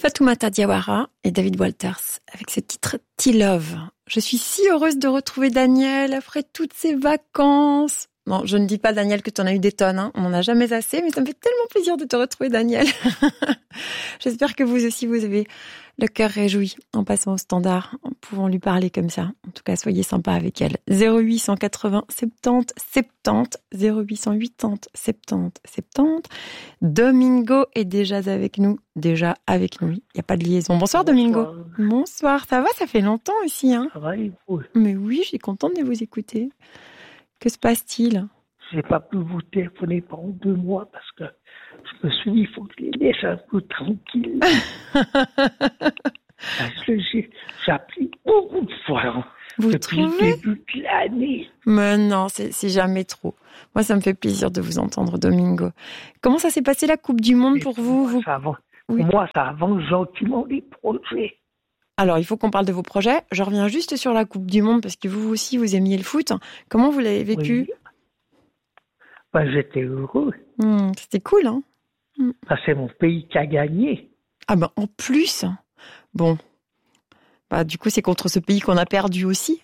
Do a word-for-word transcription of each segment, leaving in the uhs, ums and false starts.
Fatoumata Diawara et David Walters avec ce titre T-Love. Je suis si heureuse de retrouver Daniel après toutes ces vacances. Non, je ne dis pas, Daniel, que tu en as eu des tonnes, hein. On n'en a jamais assez, mais ça me fait tellement plaisir de te retrouver, Daniel. J'espère que vous aussi, vous avez le cœur réjoui en passant au standard, en pouvant lui parler comme ça. En tout cas, soyez sympa avec elle. zéro huit cent quatre-vingts soixante-dix soixante-dix, zéro huit cent quatre-vingts soixante-dix soixante-dix. Domingo est déjà avec nous, déjà avec nous. Il n'y a pas de liaison. Bonsoir, Domingo. Bonsoir. Bonsoir, ça va? Ça fait longtemps aussi, hein? Ça va, et vous? Mais oui, je suis contente de vous écouter. Que se passe-t-il? J'ai pas pu vous téléphoner pendant deux mois parce que je me suis dit, il faut que je les laisse un peu tranquilles. Parce que j'ai, j'ai appris beaucoup de fois hein, Vous depuis le trouvez? début de l'année. Mais non, c'est, c'est jamais trop. Moi, ça me fait plaisir de vous entendre, Domingo. Comment ça s'est passé la Coupe du Monde Et pour pour vous, moi, vous ça avance, Oui. pour moi, ça avance gentiment les projets. Alors, il faut qu'on parle de vos projets. Je reviens juste sur la Coupe du Monde parce que vous aussi, vous aimiez le foot. Comment vous l'avez vécu? Oui. Ben, j'étais heureux. Hmm, C'était cool, hein? Ben, c'est mon pays qui a gagné. Ah ben, en plus. Bon. Bah, du coup, c'est contre ce pays qu'on a perdu aussi.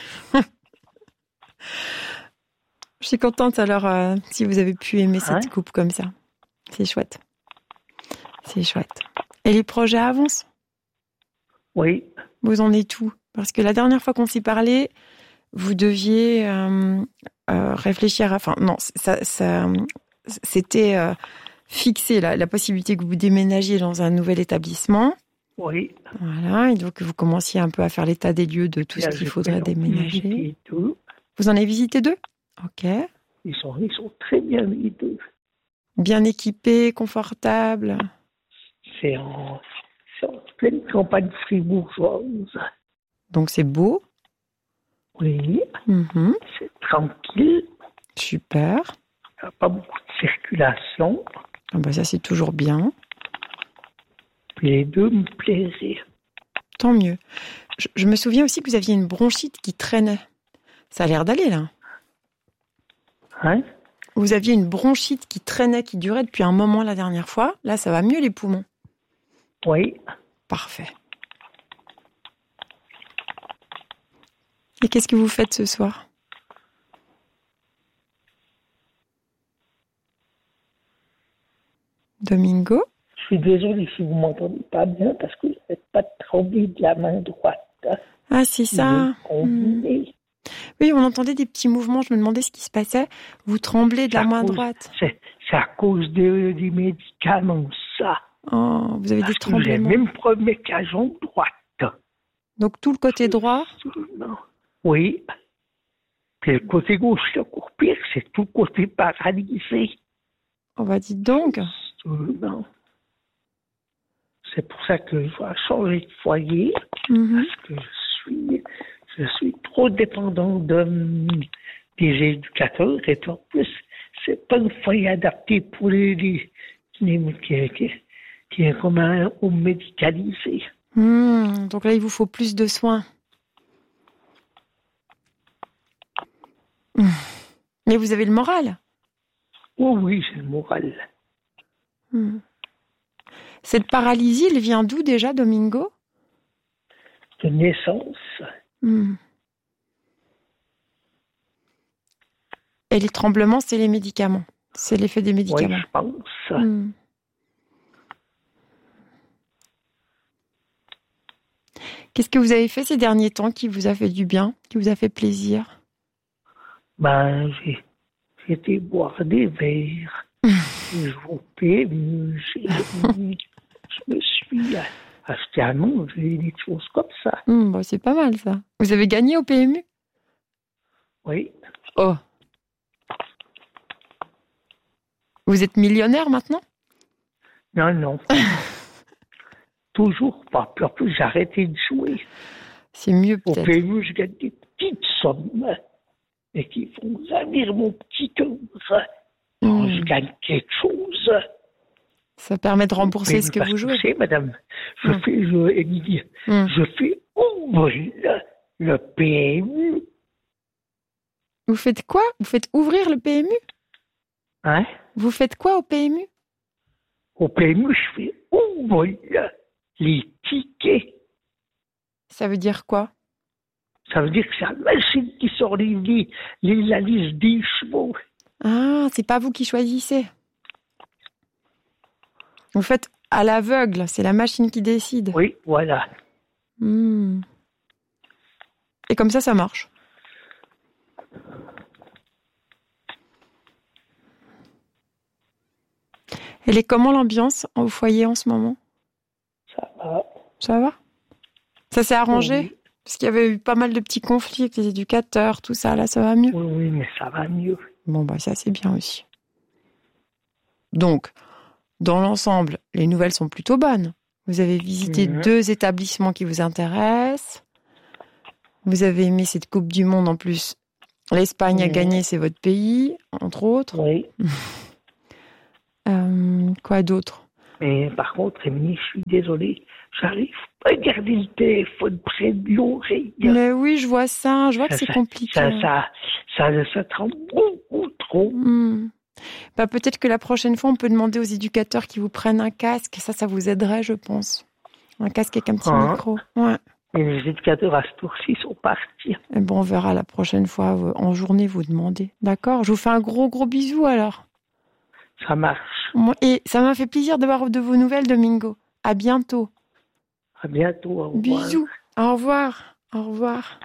Je suis contente alors euh, si vous avez pu aimer cette Hein? coupe comme ça. C'est chouette. C'est chouette. Et les projets avancent? Oui. Vous en êtes où? Parce que la dernière fois qu'on s'est parlé, vous deviez euh, euh, réfléchir à... Enfin, non, ça, ça, c'était euh, fixé, la, la possibilité que vous déménagiez dans un nouvel établissement. Oui. Voilà, et donc vous commenciez un peu à faire l'état des lieux de tout Là, ce qu'il j'ai faudrait fait déménager. visiter deux. Vous en avez visité deux? Ok. Ils sont, ils sont très bien les deux. Bien équipés, confortables. C'est en, c'est en pleine campagne fribourgeoise. Donc c'est beau. Oui, Mhm. c'est tranquille. Super. Il n'y a pas beaucoup de circulation. Ah bah ça c'est toujours bien. Puis les deux me plaisaient. Tant mieux. Je, je me souviens aussi que vous aviez une bronchite qui traînait. Ça a l'air d'aller là. Hein? Vous aviez une bronchite qui traînait, qui durait depuis un moment la dernière fois. Là, ça va mieux les poumons. Oui. Parfait. Et qu'est-ce que vous faites ce soir? Domingo? Je suis désolé si vous ne m'entendez pas bien parce que je n'arrête pas de trembler de la main droite. Ah, c'est ça. Combiné. Oui, on entendait des petits mouvements. Je me demandais ce qui se passait. Vous tremblez de la C'est à main cause- droite. C'est, c'est à cause de- des médicaments, ça. Oh, vous avez des Parce que j'ai tremblements. même premier qu'à jambe droite. Donc tout le côté droit. Absolument. Oui. Puis le côté gauche, c'est encore pire, c'est tout le côté paralysé. On va dire donc. Absolument. C'est pour ça que je dois changer de foyer, Mhm. parce que je suis, je suis trop dépendant de, des éducateurs, et en plus, c'est pas un foyer adapté pour les, les, les- qui, qui, qui est comme un home médicalisé. Hmm, donc là, il vous faut plus de soins. Hmm. Mais vous avez le moral. Oh oui, j'ai le moral. Hmm. Cette paralysie, elle vient d'où déjà, Domingo? De naissance, Hmm. Et les tremblements, c'est les médicaments. C'est l'effet des oui, médicaments. je pense. Hmm. Qu'est-ce que vous avez fait ces derniers temps qui vous a fait du bien, qui vous a fait plaisir? Ben, j'ai, j'ai été boire des verres. J'ai joué au P M U, j'ai- je me suis acheté à manger, des choses comme ça. Hmm, bah, c'est pas mal ça. Vous avez gagné au P M U? Oui, Oh. Vous êtes millionnaire maintenant? non, non. Toujours pas. Puis en plus, j'ai arrêté de jouer. C'est mieux Au peut-être. P M U, je gagne des petites sommes. Et qui font gravir mon petit cœur. Quand Hmm. je gagne quelque chose. Ça permet de rembourser Mais ce que parce vous jouez. c'est, madame, je Hmm. fais, je, Émilie, Hmm. je fais ouvrir le, le P M U. Vous faites quoi? Vous faites ouvrir le P M U? Hein? Vous faites quoi au P M U? Au P M U, je fais ouvrir les tickets. Ça veut dire quoi? Ça veut dire que c'est la machine qui sort les, les, les- la liste des chevaux. Ah, c'est pas vous qui choisissez. Vous faites à l'aveugle, c'est la machine qui décide. Oui, voilà. Hmm. Et comme ça, ça marche. Elle est comment l'ambiance au foyer en ce moment? Ça va. Ça va? Ça s'est arrangé? Oui, Parce qu'il y avait eu pas mal de petits conflits avec les éducateurs, tout ça, là, ça va mieux? oui, oui, mais ça va mieux. Bon, bah ça, c'est bien aussi. Donc, dans l'ensemble, les nouvelles sont plutôt bonnes. Vous avez visité Mhm. deux établissements qui vous intéressent. Vous avez aimé cette Coupe du Monde en plus. L'Espagne a Mhm. gagné, c'est votre pays, entre autres. Oui. Euh, quoi d'autre? Mais par contre, Émilie, je suis désolé, j'arrive pas à garder le téléphone près de l'oreille. Mais oui, je vois ça. Je vois que Ça, c'est ça, compliqué. ça, ça, ça, ça tremble beaucoup trop. Hmm. Bah, peut-être que la prochaine fois, on peut demander aux éducateurs qui vous prennent un casque. Ça, ça vous aiderait, je pense. Un casque avec un petit Hein? micro. Ouais. Et les éducateurs à ce tour-ci sont partis. Et bon, on verra la prochaine fois. euh, En journée, vous demandez. D'accord? Je vous fais un gros, gros bisou alors. Ça marche. Moi- Et ça m'a fait plaisir d'avoir de vos nouvelles, Domingo. À bientôt. À bientôt. Au revoir. Bisous. Au revoir. Au revoir.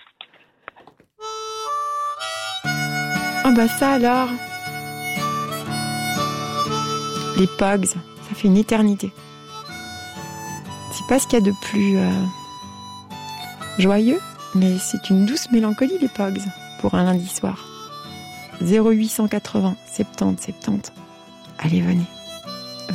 Ah bah ça alors. Les Pogs, ça fait une éternité. C'est pas ce qu'il y a de plus euh, joyeux, mais c'est une douce mélancolie, les Pogs, pour un lundi soir. zéro huit cent quatre-vingts, soixante-dix, soixante-dix. Allez, venez.